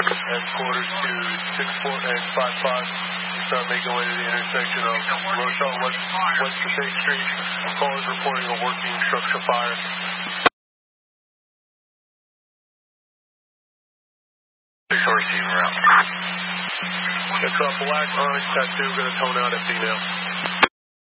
as quarters to 6-4 and 5-5. Start making way to the intersection of Rochelle West Passaic Street. Call is reporting a working structure fire. Receiver out. It's a black orange tattoo, gonna tone out at female.